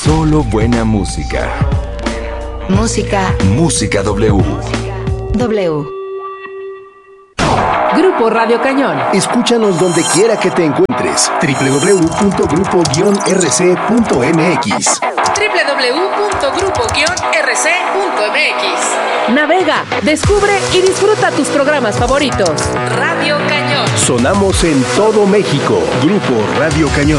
Solo buena música. Música W. Grupo Radio Cañón. Escúchanos donde quiera que te encuentres. www.grupo-rc.mx. www.grupo-rc.mx. Navega, descubre y disfruta tus programas favoritos. Radio Cañón. Sonamos en todo México. Grupo Radio Cañón.